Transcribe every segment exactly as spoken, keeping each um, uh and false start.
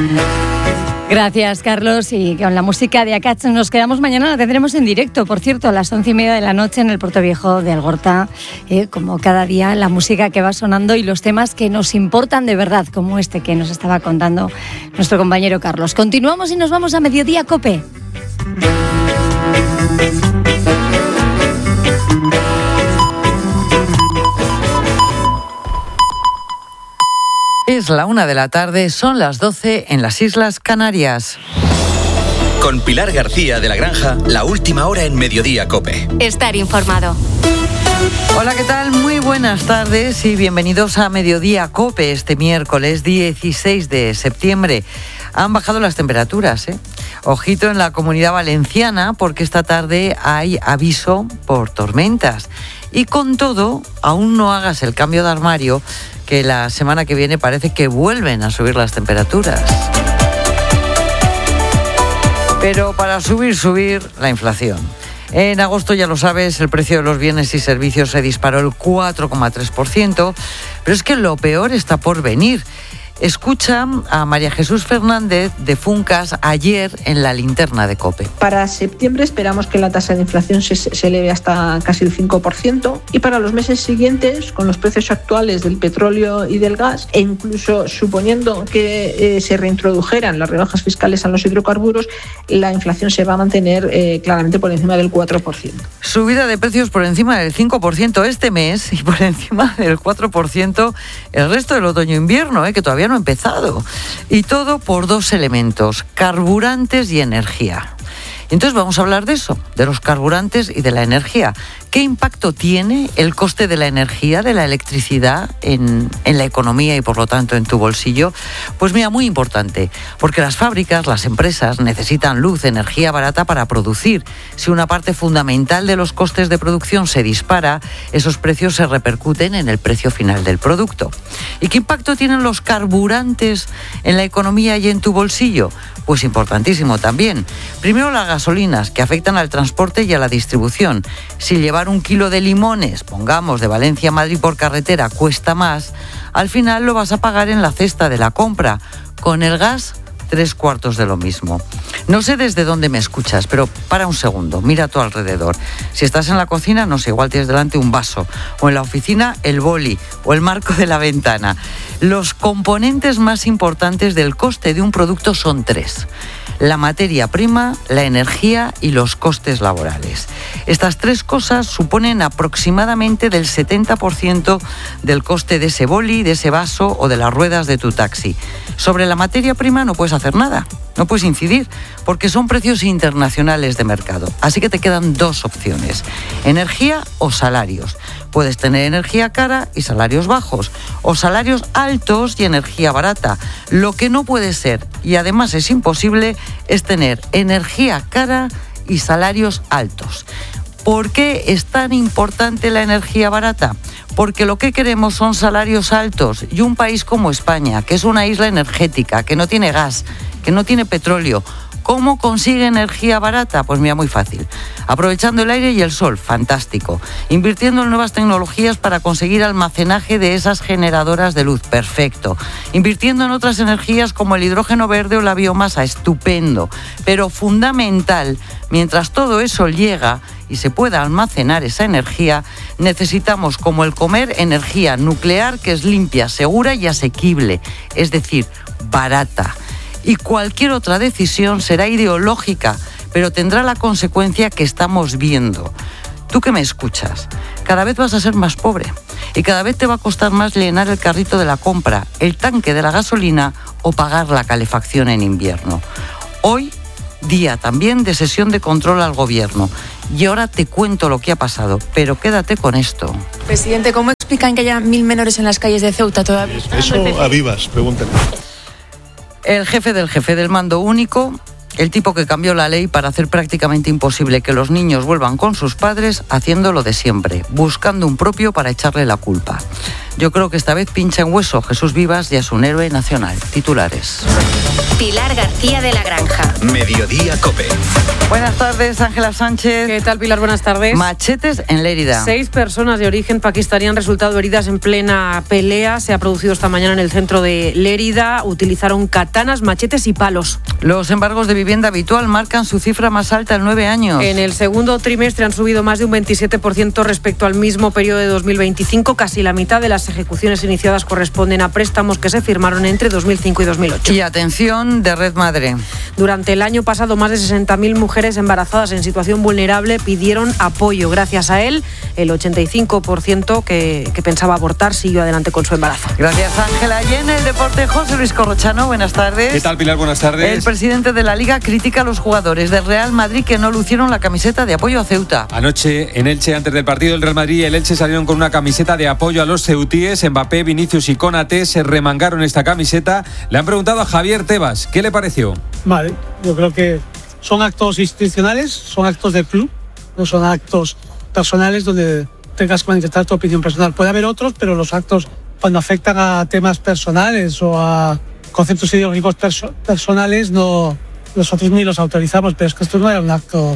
Gracias, Carlos. Y con la música de Akats nos quedamos mañana. La tendremos en directo, por cierto, a las once y media de la noche en el Puerto Viejo de Algorta. Eh, como cada día, la música que va sonando y los temas que nos importan de verdad, como este que nos estaba contando nuestro compañero Carlos. Continuamos y nos vamos a Mediodía COPE. Es la una de la tarde, son las doce en las Islas Canarias. Con Pilar García de la Granja, la última hora en Mediodía COPE. Estar informado. Hola, ¿qué tal? Muy buenas tardes y bienvenidos a Mediodía COPE este miércoles dieciséis de septiembre. Han bajado las temperaturas, ¿eh? Ojito en la Comunidad Valenciana porque esta tarde hay aviso por tormentas. Y con todo, aún no hagas el cambio de armario, que la semana que viene parece que vuelven a subir las temperaturas. Pero para subir, subir, la inflación. En agosto, ya lo sabes, el precio de los bienes y servicios se disparó el cuatro coma tres por ciento, pero es que lo peor está por venir. Escucha a María Jesús Fernández de Funcas ayer en la linterna de COPE. Para septiembre esperamos que la tasa de inflación se, se eleve hasta casi el cinco por ciento y para los meses siguientes, con los precios actuales del petróleo y del gas, e incluso suponiendo que eh, se reintrodujeran las rebajas fiscales a los hidrocarburos, la inflación se va a mantener eh, claramente por encima del cuatro por ciento. Subida de precios por encima del cinco por ciento este mes y por encima del cuatro por ciento el resto del otoño-invierno, eh, que todavía no ha empezado. Y todo por dos elementos, carburantes y energía. Entonces vamos a hablar de eso, de los carburantes y de la energía. ¿Qué impacto tiene el coste de la energía, de la electricidad en, en la economía y por lo tanto en tu bolsillo? Pues mira, muy importante, porque las fábricas, las empresas necesitan luz, energía barata para producir. Si una parte fundamental de los costes de producción se dispara, esos precios se repercuten en el precio final del producto. ¿Y qué impacto tienen los carburantes en la economía y en tu bolsillo? Pues importantísimo también. Primero las gasolinas, que afectan al transporte y a la distribución. Si llevar un kilo de limones, pongamos de Valencia a Madrid por carretera, cuesta más, al final lo vas a pagar en la cesta de la compra. Con el gas, tres cuartos de lo mismo. No sé desde dónde me escuchas, pero para un segundo, mira a tu alrededor. Si estás en la cocina, no sé, igual tienes delante un vaso, o en la oficina el boli, o el marco de la ventana. Los componentes más importantes del coste de un producto son tres: la materia prima, la energía y los costes laborales. Estas tres cosas suponen aproximadamente del setenta por ciento del coste de ese boli, de ese vaso o de las ruedas de tu taxi. Sobre la materia prima no puedes hacer nada, no puedes incidir, porque son precios internacionales de mercado. Así que te quedan dos opciones: energía o salarios. Puedes tener energía cara y salarios bajos, o salarios altos y energía barata. Lo que no puede ser, y además es imposible, es tener energía cara y salarios altos. ¿Por qué es tan importante la energía barata? Porque lo que queremos son salarios altos, y un país como España, que es una isla energética, que no tiene gas, que no tiene petróleo, ¿cómo consigue energía barata? Pues mira, muy fácil. Aprovechando el aire y el sol, fantástico. Invirtiendo en nuevas tecnologías para conseguir almacenaje de esas generadoras de luz, perfecto. Invirtiendo en otras energías como el hidrógeno verde o la biomasa, estupendo. Pero fundamental, mientras todo eso llega y se pueda almacenar esa energía, necesitamos, como el comer, energía nuclear que es limpia, segura y asequible, es decir, barata. Y cualquier otra decisión será ideológica, pero tendrá la consecuencia que estamos viendo. Tú que me escuchas, cada vez vas a ser más pobre y cada vez te va a costar más llenar el carrito de la compra, el tanque de la gasolina o pagar la calefacción en invierno. Hoy, día también de sesión de control al gobierno. Y ahora te cuento lo que ha pasado, pero quédate con esto. Presidente, ¿cómo explican que haya mil menores en las calles de Ceuta todavía? Eso a vivas, pregúntenle. El jefe del jefe del mando único, el tipo que cambió la ley para hacer prácticamente imposible que los niños vuelvan con sus padres, haciendo lo de siempre, buscando un propio para echarle la culpa. Yo creo que esta vez pincha en hueso. Jesús Vivas ya es un héroe nacional. Titulares. Pilar García de la Granja. Mediodía COPE. Buenas tardes, Ángela Sánchez. ¿Qué tal, Pilar? Buenas tardes. Machetes en Lérida. Seis personas de origen pakistaní han resultado heridas en plena pelea. Se ha producido esta mañana en el centro de Lérida. Utilizaron katanas, machetes y palos. Los embargos de vivienda habitual marcan su cifra más alta en nueve años. En el segundo trimestre han subido más de un veintisiete por ciento respecto al mismo periodo de dos mil veinticinco. Casi la mitad de las ejecuciones iniciadas corresponden a préstamos que se firmaron entre dos mil cinco y dos mil ocho. Y atención de Red Madre. Durante el año pasado, más de sesenta mil mujeres embarazadas en situación vulnerable pidieron apoyo. Gracias a él, el ochenta y cinco por ciento que, que pensaba abortar siguió adelante con su embarazo. Gracias, Ángela. Y en el deporte, José Luis Corrochano, buenas tardes. ¿Qué tal, Pilar? Buenas tardes. El presidente de la Liga critica a los jugadores del Real Madrid que no lucieron la camiseta de apoyo a Ceuta. Anoche en Elche, antes del partido del Real Madrid y el Elche salieron con una camiseta de apoyo a los ceutíes. Mbappé, Vinicius y Konaté se remangaron esta camiseta. Le han preguntado a Javier Tebas, ¿qué le pareció? Vale, yo creo que son actos institucionales, son actos del club, no son actos personales donde tengas que manifestar tu opinión personal. Puede haber otros, pero los actos cuando afectan a temas personales o a conceptos ideológicos perso- personales no nosotros ni los autorizamos, pero es que esto no era un acto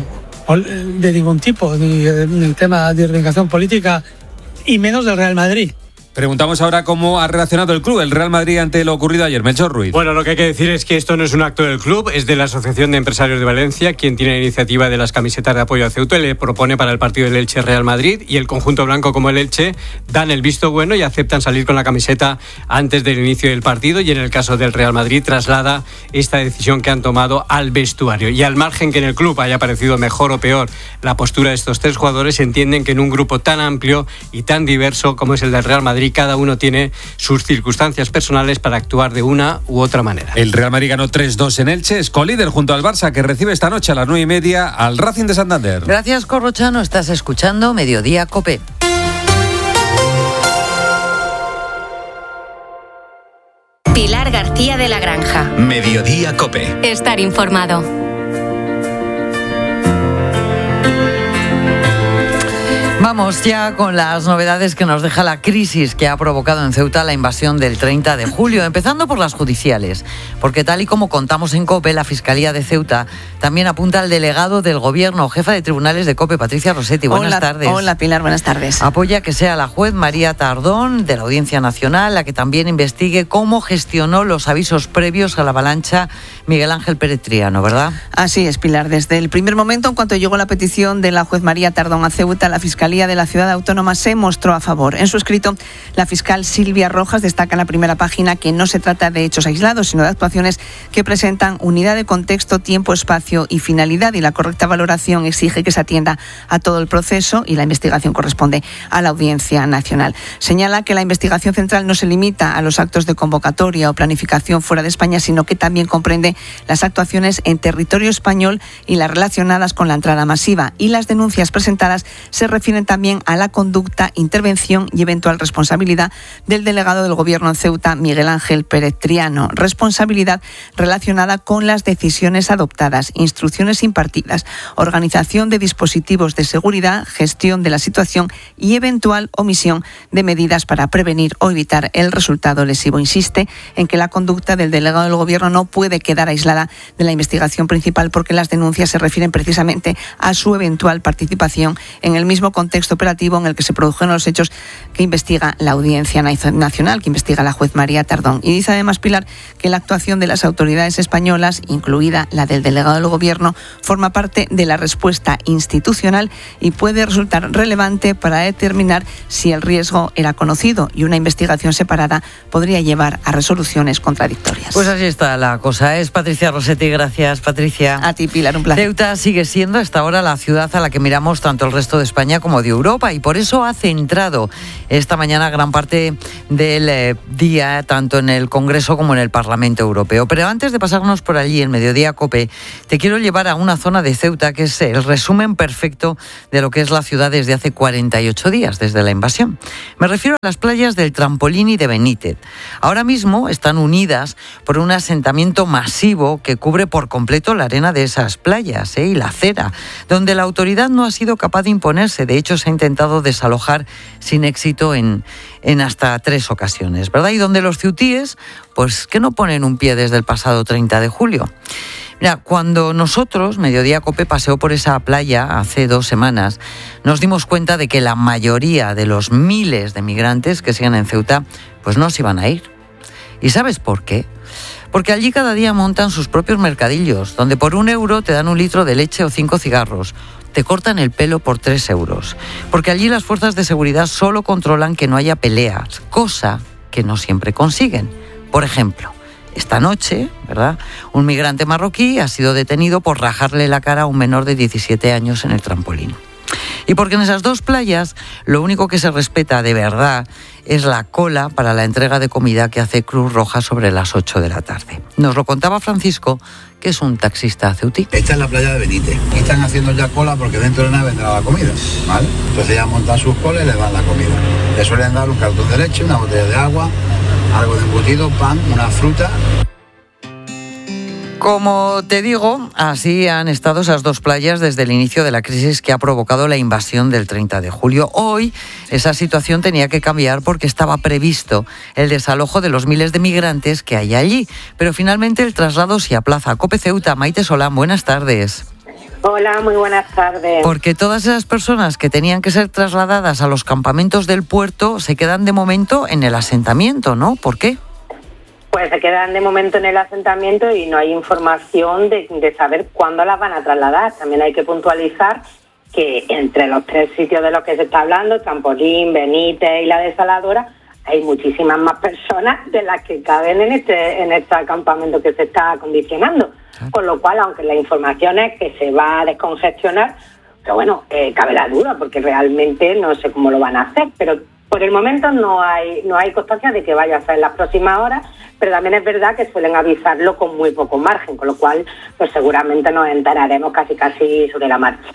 de ningún tipo, ni en el tema de organización política y menos del Real Madrid. Preguntamos ahora cómo ha reaccionado el club, el Real Madrid, ante lo ocurrido ayer. Melchor Ruiz. Bueno, lo que hay que decir es que esto no es un acto del club, es de la Asociación de Empresarios de Valencia, quien tiene la iniciativa de las camisetas de apoyo a Ceuta y le propone para el partido del Elche Real Madrid, y el conjunto blanco como el Elche dan el visto bueno y aceptan salir con la camiseta antes del inicio del partido, y en el caso del Real Madrid traslada esta decisión que han tomado al vestuario. Y al margen que en el club haya parecido mejor o peor la postura de estos tres jugadores, entienden que en un grupo tan amplio y tan diverso como es el del Real Madrid, cada uno tiene sus circunstancias personales para actuar de una u otra manera. El Real Madrid ganó tres dos en Elche, es colíder junto al Barça, que recibe esta noche a las nueve y media al Racing de Santander. Gracias, Corrochano. Estás escuchando Mediodía COPE. Pilar García de la Granja. Mediodía COPE. Estar informado. Vamos ya con las novedades que nos deja la crisis que ha provocado en Ceuta la invasión del treinta de julio, empezando por las judiciales, porque tal y como contamos en COPE, la Fiscalía de Ceuta también apunta al delegado del Gobierno, jefa de tribunales de COPE, Patricia Rossetti. Buenas hola, tardes. Hola, Pilar, buenas tardes. Apoya que sea la juez María Tardón, de la Audiencia Nacional, la que también investigue cómo gestionó los avisos previos a la avalancha Miguel Ángel Pérez Triano, ¿verdad? Así es, Pilar. Desde el primer momento, en cuanto llegó la petición de la juez María Tardón a Ceuta, la Fiscalía de la Ciudad Autónoma se mostró a favor. En su escrito, la fiscal Silvia Rojas destaca en la primera página que no se trata de hechos aislados, sino de actuaciones que presentan unidad de contexto, tiempo, espacio y finalidad, y la correcta valoración exige que se atienda a todo el proceso y la investigación corresponde a la Audiencia Nacional. Señala que la investigación central no se limita a los actos de convocatoria o planificación fuera de España, sino que también comprende las actuaciones en territorio español y las relacionadas con la entrada masiva, y las denuncias presentadas se refieren también a la conducta, intervención y eventual responsabilidad del delegado del Gobierno en Ceuta, Miguel Ángel Pérez Triano. Responsabilidad relacionada con las decisiones adoptadas, instrucciones impartidas, organización de dispositivos de seguridad, gestión de la situación y eventual omisión de medidas para prevenir o evitar el resultado lesivo. Insiste en que la conducta del delegado del Gobierno no puede quedar aislada de la investigación principal, porque las denuncias se refieren precisamente a su eventual participación en el mismo contexto operativo en el que se produjeron los hechos que investiga la Audiencia Nacional, que investiga la juez María Tardón. Y dice además, Pilar, que la actuación de las autoridades españolas, incluida la del delegado del Gobierno, forma parte de la respuesta institucional y puede resultar relevante para determinar si el riesgo era conocido, y una investigación separada podría llevar a resoluciones contradictorias. Pues así está la cosa. Es Patricia Rossetti. Gracias, Patricia. A ti, Pilar, un placer. Ceuta sigue siendo hasta ahora la ciudad a la que miramos tanto el resto de España como de Europa, y por eso ha centrado esta mañana gran parte del eh, día tanto en el Congreso como en el Parlamento Europeo. Pero antes de pasarnos por allí en Mediodía COPE, te quiero llevar a una zona de Ceuta que es el resumen perfecto de lo que es la ciudad desde hace cuarenta y ocho días, desde la invasión. Me refiero a las playas del Trampolín y de Benítez. Ahora mismo están unidas por un asentamiento masivo que cubre por completo la arena de esas playas, ¿eh? y la acera, donde la autoridad no ha sido capaz de imponerse. De hecho, hecho, se ha intentado desalojar sin éxito en, en hasta tres ocasiones, ¿verdad? Y donde los ceutíes, pues que no ponen un pie desde el pasado treinta de julio. Mira, cuando nosotros, Mediodía Cope, paseó por esa playa hace dos semanas, nos dimos cuenta de que la mayoría de los miles de migrantes que siguen en Ceuta, pues no se iban a ir. ¿Y sabes por qué? Porque allí cada día montan sus propios mercadillos, donde por un euro te dan un litro de leche o cinco cigarros. Te cortan el pelo por tres euros. Porque allí las fuerzas de seguridad solo controlan que no haya peleas, cosa que no siempre consiguen. Por ejemplo, esta noche, ¿verdad?, un migrante marroquí ha sido detenido por rajarle la cara a un menor de diecisiete años en el trampolín. Y porque en esas dos playas lo único que se respeta de verdad es la cola para la entrega de comida que hace Cruz Roja sobre las ocho de la tarde. Nos lo contaba Francisco, que es un taxista ceutí. Esta es la playa de Benítez. Y están haciendo ya cola porque dentro de nada vendrá la comida, ¿vale? Entonces ya montan sus colas y les dan la comida. Les suelen dar un cartón de leche, una botella de agua, algo de embutido, pan, una fruta. Como te digo, así han estado esas dos playas desde el inicio de la crisis que ha provocado la invasión del treinta de julio. Hoy esa situación tenía que cambiar porque estaba previsto el desalojo de los miles de migrantes que hay allí. Pero finalmente el traslado se aplaza. Cope Ceuta, Maite Solán, buenas tardes. Hola, muy buenas tardes. Porque todas esas personas que tenían que ser trasladadas a los campamentos del puerto se quedan de momento en el asentamiento, ¿no? ¿Por qué? Pues se quedan de momento en el asentamiento y no hay información de, de saber cuándo las van a trasladar. También hay que puntualizar que entre los tres sitios de los que se está hablando, Trampolín, Benítez y la Desaladora, hay muchísimas más personas de las que caben en este en este campamento que se está acondicionando. Con lo cual, aunque la información es que se va a descongestionar, pero bueno, eh, cabe la duda porque realmente no sé cómo lo van a hacer, pero por el momento no hay no hay constancia de que vaya a ser en las próximas horas, pero también es verdad que suelen avisarlo con muy poco margen, con lo cual pues seguramente nos enteraremos casi casi sobre la marcha.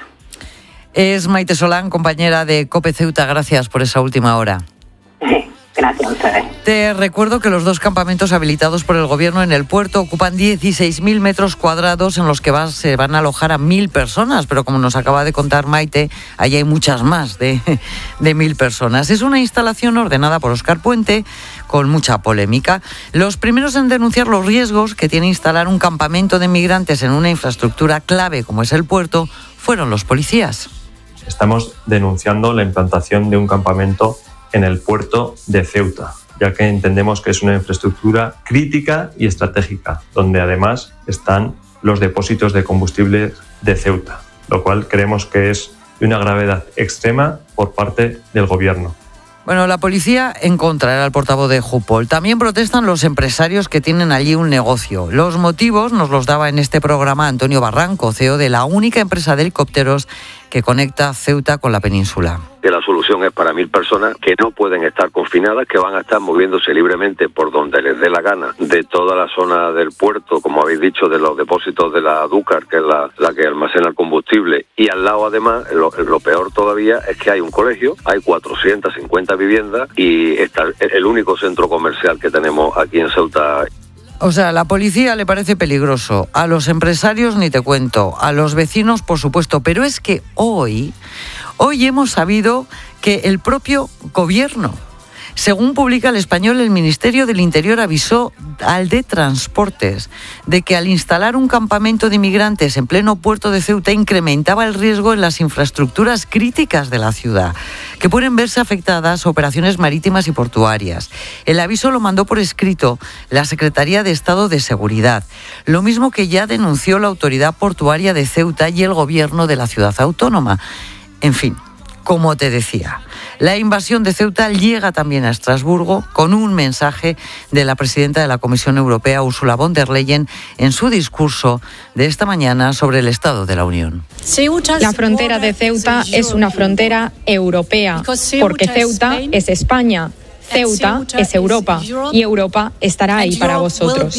Es Maite Solán, compañera de Cope Ceuta, gracias por esa última hora. Gracias a ustedes. Te recuerdo que los dos campamentos habilitados por el Gobierno en el puerto ocupan dieciséis mil metros cuadrados en los que va, se van a alojar a mil personas, pero como nos acaba de contar Maite, allí hay muchas más de, de mil personas. Es una instalación ordenada por Óscar Puente con mucha polémica. Los primeros en denunciar los riesgos que tiene instalar un campamento de migrantes en una infraestructura clave como es el puerto fueron los policías. Estamos denunciando la implantación de un campamento en el puerto de Ceuta, ya que entendemos que es una infraestructura crítica y estratégica, donde además están los depósitos de combustible de Ceuta, lo cual creemos que es de una gravedad extrema por parte del Gobierno. Bueno, la policía en contra, era el portavoz de Jupol. También protestan los empresarios que tienen allí un negocio. Los motivos nos los daba en este programa Antonio Barranco, C E O de la única empresa de helicópteros que conecta Ceuta con la península. Que la solución es para mil personas que no pueden estar confinadas, que van a estar moviéndose libremente por donde les dé la gana, de toda la zona del puerto, como habéis dicho, de los depósitos de la Dúcar, que es la, la que almacena el combustible, y al lado además, lo, lo peor todavía es que hay un colegio, hay cuatrocientas cincuenta viviendas y está el único centro comercial que tenemos aquí en Ceuta. O sea, la policía le parece peligroso, a los empresarios ni te cuento, a los vecinos por supuesto, pero es que hoy, hoy hemos sabido que el propio gobierno, según publica El Español, el Ministerio del Interior avisó al de Transportes de que al instalar un campamento de inmigrantes en pleno puerto de Ceuta incrementaba el riesgo en las infraestructuras críticas de la ciudad, que pueden verse afectadas operaciones marítimas y portuarias. El aviso lo mandó por escrito la Secretaría de Estado de Seguridad, lo mismo que ya denunció la Autoridad Portuaria de Ceuta y el Gobierno de la ciudad autónoma. En fin, como te decía, la invasión de Ceuta llega también a Estrasburgo con un mensaje de la presidenta de la Comisión Europea, Ursula von der Leyen, en su discurso de esta mañana sobre el Estado de la Unión. La frontera de Ceuta es una frontera europea, porque Ceuta es España, Ceuta es Europa y Europa estará ahí para vosotros.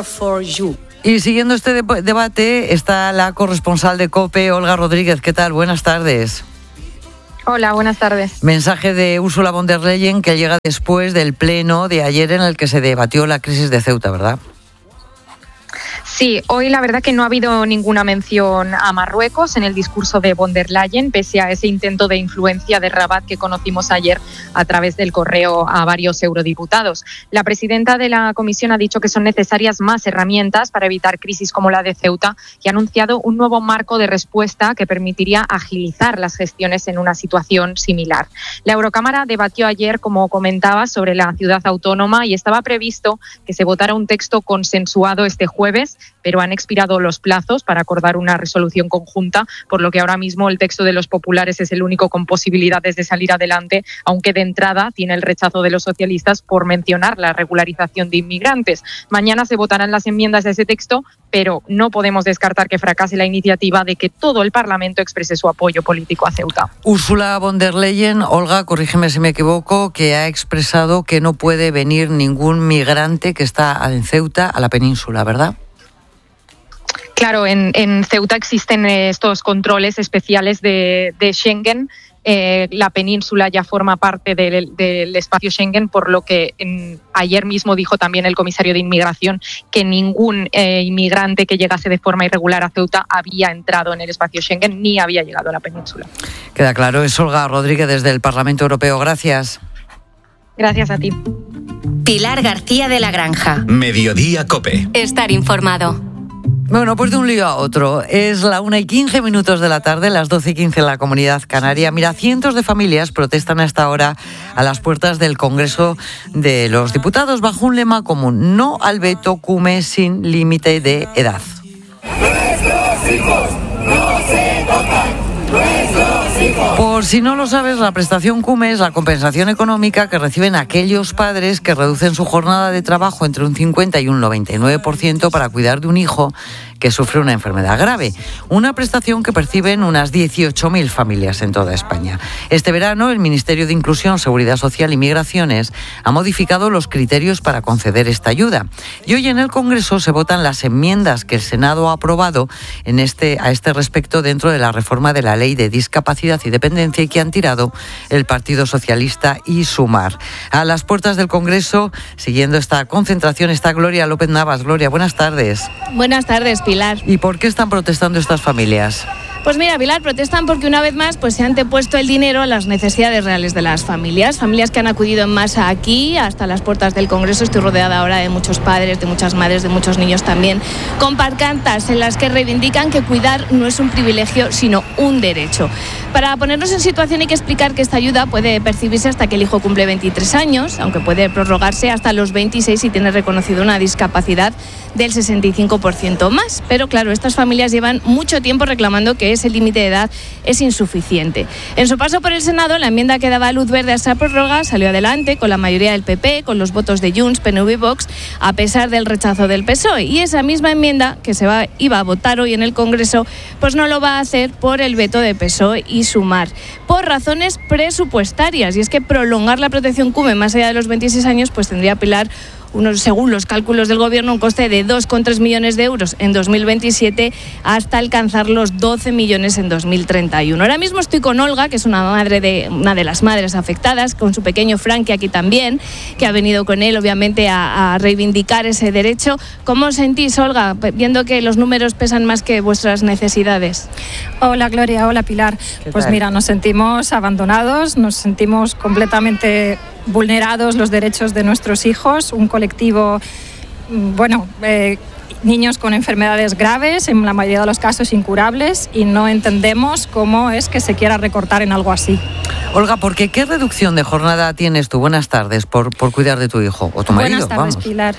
Y siguiendo este de- debate está la corresponsal de COPE, Olga Rodríguez. ¿Qué tal? Buenas tardes. Hola, buenas tardes. Mensaje de Ursula von der Leyen que llega después del pleno de ayer en el que se debatió la crisis de Ceuta, ¿verdad? Sí, hoy la verdad que no ha habido ninguna mención a Marruecos en el discurso de von der Leyen, pese a ese intento de influencia de Rabat que conocimos ayer a través del correo a varios eurodiputados. La presidenta de la Comisión ha dicho que son necesarias más herramientas para evitar crisis como la de Ceuta y ha anunciado un nuevo marco de respuesta que permitiría agilizar las gestiones en una situación similar. La Eurocámara debatió ayer, como comentaba, sobre la ciudad autónoma y estaba previsto que se votara un texto consensuado este jueves, pero han expirado los plazos para acordar una resolución conjunta, por lo que ahora mismo el texto de los populares es el único con posibilidades de salir adelante, aunque de entrada tiene el rechazo de los socialistas por mencionar la regularización de inmigrantes. Mañana se votarán las enmiendas a ese texto, pero no podemos descartar que fracase la iniciativa de que todo el Parlamento exprese su apoyo político a Ceuta. Ursula von der Leyen, Olga, corrígeme si me equivoco, que ha expresado que no puede venir ningún migrante que está en Ceuta a la península, ¿verdad? Claro, en, en Ceuta existen estos controles especiales de, de Schengen. Eh, la península ya forma parte del, del espacio Schengen, por lo que en, ayer mismo dijo también el comisario de Inmigración que ningún eh, inmigrante que llegase de forma irregular a Ceuta había entrado en el espacio Schengen ni había llegado a la península. Queda claro, es Olga Rodríguez desde el Parlamento Europeo. Gracias. Gracias a ti. Pilar García de la Granja. Mediodía COPE. Estar informado. Bueno, pues de un lío a otro. Es la una y quince minutos de la tarde, las doce y quince en la Comunidad Canaria. Mira, cientos de familias protestan a esta hora a las puertas del Congreso de los Diputados bajo un lema común: no al veto CUME sin límite de edad. Nuestros hijos no se tocan. Por si no lo sabes, la prestación CUME es la compensación económica que reciben aquellos padres que reducen su jornada de trabajo entre un cincuenta y un noventa y nueve por ciento para cuidar de un hijo que sufre una enfermedad grave. Una prestación que perciben unas dieciocho mil familias en toda España. Este verano, el Ministerio de Inclusión, Seguridad Social y Migraciones ha modificado los criterios para conceder esta ayuda. Y hoy en el Congreso se votan las enmiendas que el Senado ha aprobado en este, a este respecto dentro de la reforma de la Ley de Discapacidad y Dependencia y que han tirado el Partido Socialista y Sumar. A las puertas del Congreso, siguiendo esta concentración, está Gloria López Navas. Gloria, buenas tardes. Buenas tardes, Pilar. ¿Y por qué están protestando estas familias? Pues mira, Pilar, protestan porque una vez más pues, se ha antepuesto el dinero a las necesidades reales de las familias. Familias que han acudido en masa aquí, hasta las puertas del Congreso. Estoy rodeada ahora de muchos padres, de muchas madres, de muchos niños también, con pancartas en las que reivindican que cuidar no es un privilegio, sino un derecho. Para ponernos en situación hay que explicar que esta ayuda puede percibirse hasta que el hijo cumple veintitrés años, aunque puede prorrogarse hasta los veintiséis si tiene reconocido una discapacidad del sesenta y cinco por ciento más. Pero claro, estas familias llevan mucho tiempo reclamando que ese límite de edad es insuficiente. En su paso por el Senado, la enmienda que daba luz verde a esa prórroga salió adelante con la mayoría del P P, con los votos de Junts, P N V y Vox, a pesar del rechazo del P S O E. Y esa misma enmienda que se va, iba a votar hoy en el Congreso, pues no lo va a hacer por el veto de P S O E y Sumar, por razones presupuestarias. Y es que prolongar la protección CUME más allá de los veintiséis años, pues tendría, Pilar, unos, según los cálculos del Gobierno, un coste de dos coma tres millones de euros en dos mil veintisiete hasta alcanzar los doce millones en dos mil treinta y uno. Ahora mismo estoy con Olga, que es una madre de una de las madres afectadas, con su pequeño Frankie aquí también, que ha venido con él, obviamente, a, a reivindicar ese derecho. ¿Cómo os sentís, Olga, viendo que los números pesan más que vuestras necesidades? Hola, Gloria. Hola, Pilar. Pues tal? Mira, nos sentimos abandonados, nos sentimos completamente vulnerados los derechos de nuestros hijos, un colectivo, bueno, eh, niños con enfermedades graves, en la mayoría de los casos incurables, y no entendemos cómo es que se quiera recortar en algo así. Olga, porque ¿qué reducción de jornada tienes tú? Buenas tardes, por, por cuidar de tu hijo o tu marido. Buenas tardes, vamos. Pilar.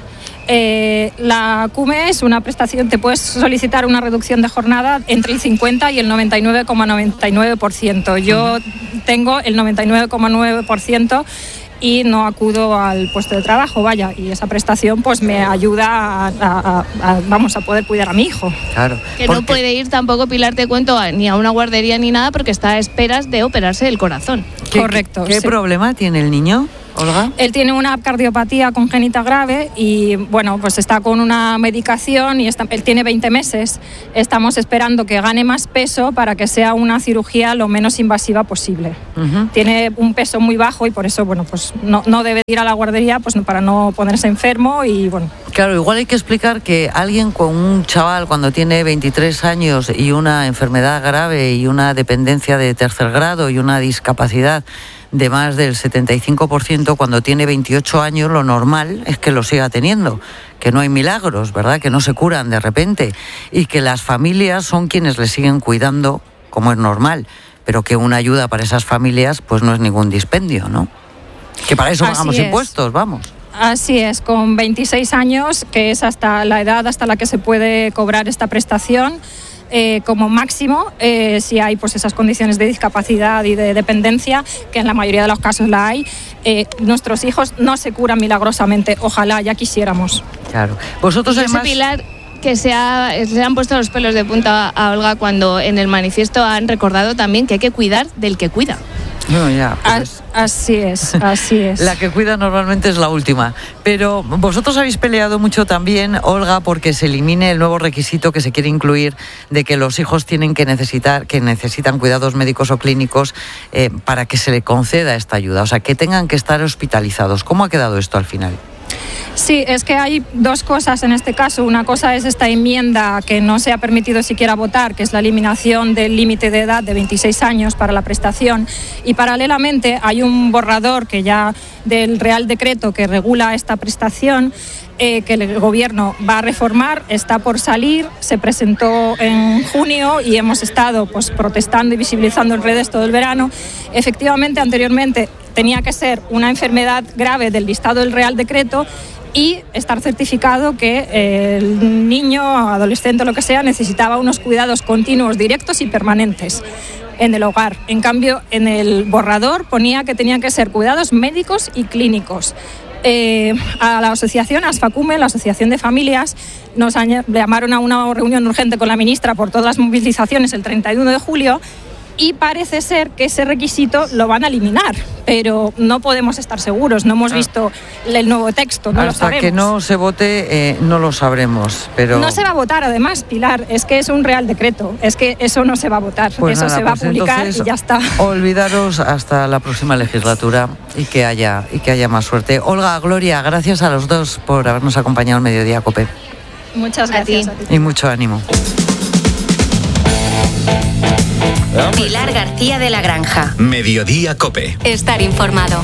Eh, la CUME es una prestación, te puedes solicitar una reducción de jornada entre el cincuenta y el noventa y nueve coma noventa y nueve por ciento. Yo uh-huh. tengo el noventa y nueve coma nueve por ciento y no acudo al puesto de trabajo, vaya, y esa prestación pues me ayuda a, a, a, vamos, a poder cuidar a mi hijo. Claro. Que porque... no puede ir tampoco, Pilar, te cuento, a, ni a una guardería ni nada, porque está a esperas de operarse el corazón. ¿Qué, Correcto. ¿Qué, qué sí. problema tiene el niño? Olga? Él tiene una cardiopatía congénita grave y, bueno, pues está con una medicación y está, él tiene veinte meses. Estamos esperando que gane más peso para que sea una cirugía lo menos invasiva posible. Uh-huh. Tiene un peso muy bajo y por eso, bueno, pues no, no debe ir a la guardería pues para no ponerse enfermo y, bueno. Claro, igual hay que explicar que alguien con un chaval cuando tiene veintitrés años y una enfermedad grave y una dependencia de tercer grado y una discapacidad de más del setenta y cinco por ciento, cuando tiene veintiocho años, lo normal es que lo siga teniendo, que no hay milagros, ¿verdad?, que no se curan de repente y que las familias son quienes le siguen cuidando, como es normal, pero que una ayuda para esas familias pues no es ningún dispendio, ¿no? Que para eso pagamos impuestos, vamos. Así es, con veintiséis años, que es hasta la edad hasta la que se puede cobrar esta prestación, Eh, como máximo, eh, si hay pues esas condiciones de discapacidad y de dependencia, que en la mayoría de los casos la hay, eh, nuestros hijos no se curan milagrosamente, ojalá, ya quisiéramos. Claro. Vosotros Yo además... sé, Pilar, que se, ha, se han puesto los pelos de punta a Olga cuando en el manifiesto han recordado también que hay que cuidar del que cuida. No, ya, pues... Así es, así es. La que cuida normalmente es la última. Pero vosotros habéis peleado mucho también, Olga, porque se elimine el nuevo requisito que se quiere incluir de que los hijos tienen que necesitar, que necesitan cuidados médicos o clínicos eh, para que se le conceda esta ayuda. O sea, que tengan que estar hospitalizados. ¿Cómo ha quedado esto al final? Sí, es que hay dos cosas en este caso. Una cosa es esta enmienda que no se ha permitido siquiera votar, que es la eliminación del límite de edad de veintiséis años para la prestación. Y paralelamente hay un borrador que ya del Real Decreto que regula esta prestación, eh, que el Gobierno va a reformar, está por salir, se presentó en junio y hemos estado pues, protestando y visibilizando en redes todo el verano. Efectivamente, anteriormente tenía que ser una enfermedad grave del listado del Real Decreto y estar certificado que el niño, adolescente o lo que sea, necesitaba unos cuidados continuos, directos y permanentes en el hogar. En cambio, en el borrador ponía que tenían que ser cuidados médicos y clínicos. Eh, a la asociación ASFACUME, la Asociación de Familias, nos llamaron a una reunión urgente con la ministra por todas las movilizaciones el treinta y uno de julio y parece ser que ese requisito lo van a eliminar, pero no podemos estar seguros, no hemos visto el nuevo texto, no Hasta lo sabemos. Hasta que no se vote, eh, no lo sabremos, pero... No se va a votar, además, Pilar, es que es un Real Decreto, es que eso no se va a votar, pues eso nada, se va pues a publicar entonces, y ya está. Olvidaros hasta la próxima legislatura y que haya, y que haya más suerte. Olga, Gloria, gracias a los dos por habernos acompañado en Mediodía Cope. Muchas gracias a ti. Y mucho ánimo. Pilar García de la Granja. Mediodía Cope. Estar informado.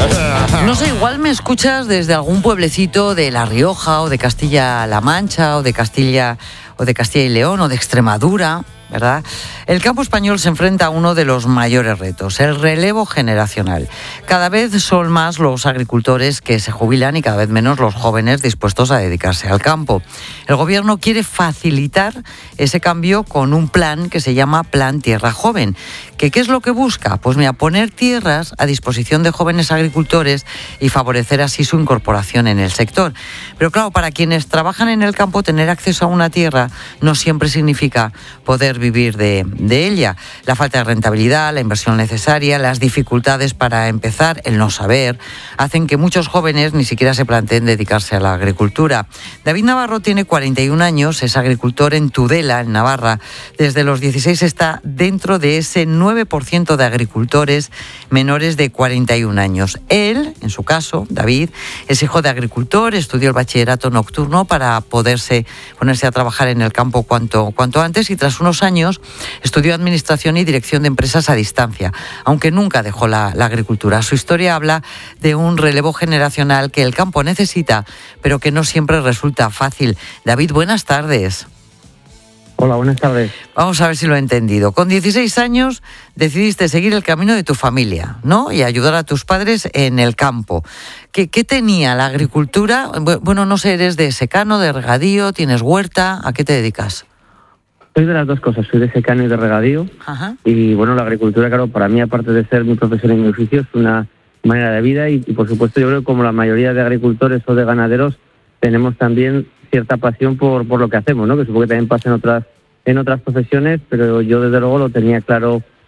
No sé, igual me escuchas desde algún pueblecito de La Rioja o de Castilla-La Mancha o de Castilla o de Castilla y León o de Extremadura, ¿verdad? El campo español se enfrenta a uno de los mayores retos, el relevo generacional. Cada vez son más los agricultores que se jubilan y cada vez menos los jóvenes dispuestos a dedicarse al campo. El gobierno quiere facilitar ese cambio con un plan que se llama Plan Tierra Joven. ¿Que qué es lo que busca? Pues mira, poner tierras a disposición de jóvenes agricultores y favorecer así su incorporación en el sector. Pero claro, para quienes trabajan en el campo, tener acceso a una tierra no siempre significa poder vivir de, de ella. La falta de rentabilidad, la inversión necesaria, las dificultades para empezar, el no saber, hacen que muchos jóvenes ni siquiera se planteen dedicarse a la agricultura. David Navarro tiene cuarenta y un años, es agricultor en Tudela, en Navarra. Desde los dieciséis está dentro de ese nueve por ciento de agricultores menores de cuarenta y un años. Él, en su caso, David, es hijo de agricultor, estudió el bachillerato nocturno para poderse ponerse a trabajar en el campo cuanto, cuanto antes y tras unos años estudió Administración y Dirección de Empresas a distancia, aunque nunca dejó la, la agricultura. Su historia habla de un relevo generacional que el campo necesita, pero que no siempre resulta fácil. David, buenas tardes. Hola, buenas tardes. Vamos a ver si lo he entendido. Con dieciséis años decidiste seguir el camino de tu familia, ¿no? Y ayudar a tus padres en el campo. ¿Qué, qué tenía la agricultura? Bueno, no sé, ¿eres de secano, de regadío, tienes huerta? ¿A qué te dedicas? Soy de las dos cosas, soy de secano y de regadío. Ajá. Y bueno, la agricultura, claro, para mí, aparte de ser mi profesión y mi oficio, es una manera de vida y, y por supuesto yo creo que como la mayoría de agricultores o de ganaderos, tenemos también cierta pasión por, por lo que hacemos, ¿no? Que supongo que también pasa en otras, en otras profesiones, pero yo desde luego lo tenía claro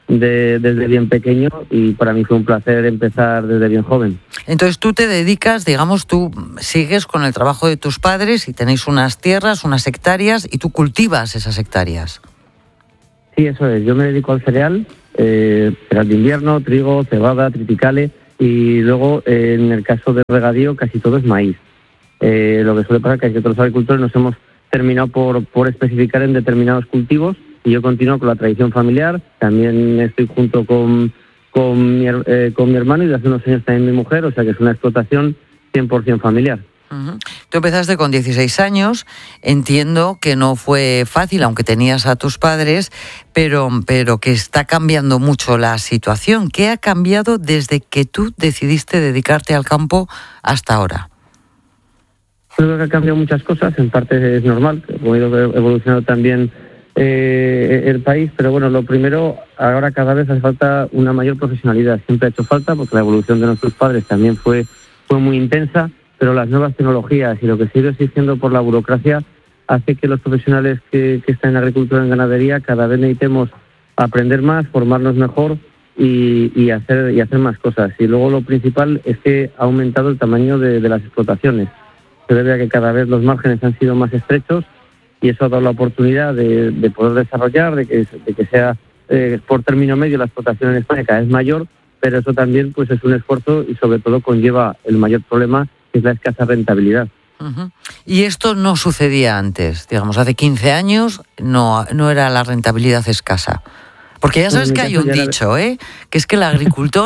de, desde bien pequeño y para mí fue un placer empezar desde bien joven. Entonces tú te dedicas, digamos, tú sigues con el trabajo de tus padres y tenéis unas tierras, unas hectáreas y tú cultivas esas hectáreas. Sí, eso es. Yo me dedico al cereal, eh, cereal de invierno, trigo, cebada, triticale y luego eh, en el caso del regadío casi todo es maíz. Eh, lo que suele pasar es que todos los agricultores nos hemos terminado por, por especificar en determinados cultivos y yo continúo con la tradición familiar. También estoy junto con, con, mi, eh, con mi hermano y de hace unos años también mi mujer, o sea que es una explotación cien por ciento familiar. Uh-huh. Tú empezaste con dieciséis años, entiendo que no fue fácil, aunque tenías a tus padres, pero, pero que está cambiando mucho la situación. ¿Qué ha cambiado desde que tú decidiste dedicarte al campo hasta ahora? Creo que ha cambiado muchas cosas, en parte es normal, como ha ido evolucionando también eh, el país, pero bueno, lo primero, ahora cada vez hace falta una mayor profesionalidad. Siempre ha hecho falta, porque la evolución de nuestros padres también fue, fue muy intensa, pero las nuevas tecnologías y lo que sigue existiendo por la burocracia hace que los profesionales que, que están en agricultura y en ganadería cada vez necesitemos aprender más, formarnos mejor y, y, hacer, y hacer más cosas. Y luego lo principal es que ha aumentado el tamaño de, de las explotaciones. Se debe a que cada vez los márgenes han sido más estrechos y eso ha dado la oportunidad de, de poder desarrollar, de que, de que sea eh, por término medio la explotación en España cada vez mayor, pero eso también pues es un esfuerzo y sobre todo conlleva el mayor problema, que es la escasa rentabilidad. Uh-huh. Y esto no sucedía antes, digamos, hace quince años no, no era la rentabilidad escasa. Porque ya sabes que hay un dicho, ¿eh? Que es que el agricultor